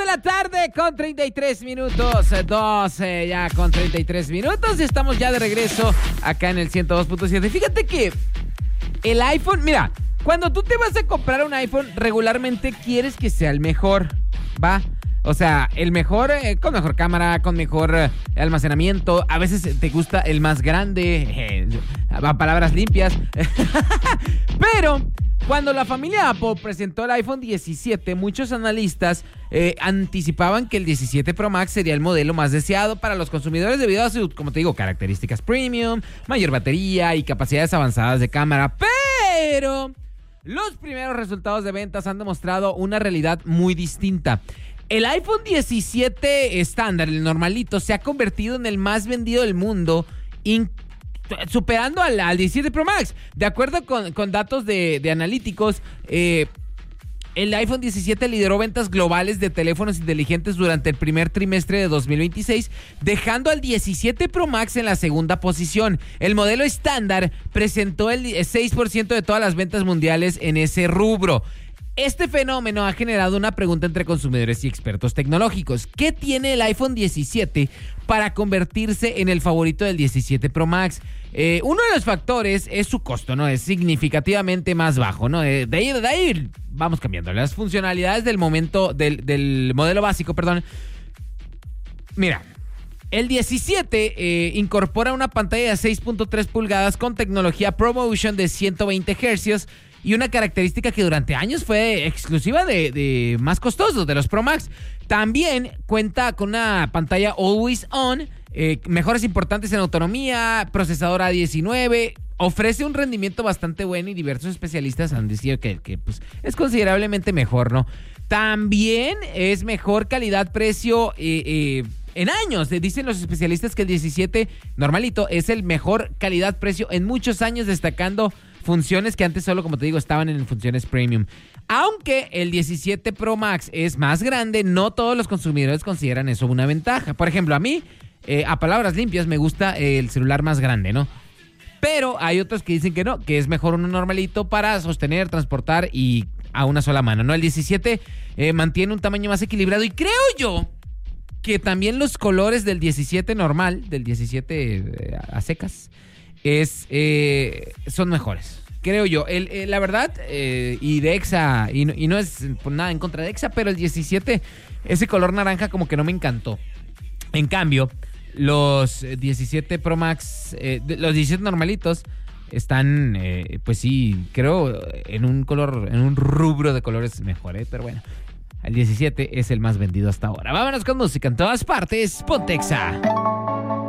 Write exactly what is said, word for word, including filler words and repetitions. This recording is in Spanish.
la tarde con treinta y tres minutos, doce ya con treinta y tres minutos. Estamos ya de regreso acá en el ciento dos punto siete. Fíjate que el iPhone, mira, cuando tú te vas a comprar un iPhone, regularmente quieres que sea el mejor, ¿va? O sea, el mejor, eh, con mejor cámara, con mejor eh, almacenamiento. A veces te gusta el más grande, eh, palabras limpias. Pero cuando la familia Apple presentó el iPhone diecisiete, muchos analistas eh, anticipaban que el diecisiete Pro Max sería el modelo más deseado para los consumidores debido a sus, como te digo, características premium, mayor batería y capacidades avanzadas de cámara. Pero los primeros resultados de ventas han demostrado una realidad muy distinta. El iPhone diecisiete estándar, el normalito, se ha convertido en el más vendido del mundo, in- superando al, al diecisiete Pro Max. De acuerdo con, con datos de, de analíticos, eh, el iPhone diecisiete lideró ventas globales de teléfonos inteligentes durante el primer trimestre de dos mil veintiséis, dejando al diecisiete Pro Max en la segunda posición. El modelo estándar presentó el seis por ciento de todas las ventas mundiales en ese rubro. Este fenómeno ha generado una pregunta entre consumidores y expertos tecnológicos. ¿Qué tiene el iPhone diecisiete para convertirse en el favorito del diecisiete Pro Max? Eh, uno de los factores es su costo, ¿no? Es significativamente más bajo, ¿no? De, de, ahí, de ahí vamos cambiando. Las funcionalidades del momento, del, del modelo básico, perdón. Mira, el diecisiete eh, incorpora una pantalla de seis punto tres pulgadas con tecnología ProMotion de ciento veinte hercios y una característica que durante años fue exclusiva de, de más costosos, de los Pro Max. También cuenta con una pantalla Always On, eh, mejoras importantes en autonomía, procesador A diecinueve, ofrece un rendimiento bastante bueno y diversos especialistas han dicho que, que pues, es considerablemente mejor, ¿no? También es mejor calidad-precio eh, eh, en años. Dicen los especialistas que el diecisiete normalito es el mejor calidad-precio en muchos años, destacando funciones que antes solo, como te digo, estaban en funciones premium. Aunque el diecisiete Pro Max es más grande, no todos los consumidores consideran eso una ventaja. Por ejemplo, a mí, eh, a palabras limpias, me gusta el celular más grande, ¿no? Pero hay otros que dicen que no, que es mejor uno normalito para sostener, transportar y a una sola mano, ¿no? El diecisiete eh, mantiene un tamaño más equilibrado y creo yo que también los colores del diecisiete normal, del diecisiete eh, a secas, es eh, son mejores, creo yo. El, eh, la verdad, eh, y de Exa, y no, y no es por nada en contra de Exa, pero el diecisiete, ese color naranja como que no me encantó. En cambio, los diecisiete Pro Max, eh, los diecisiete normalitos, están, eh, pues sí, creo, en un color, en un rubro de colores mejor, ¿eh? Pero bueno, el diecisiete es el más vendido hasta ahora. Vámonos con música en todas partes. Ponte Exa.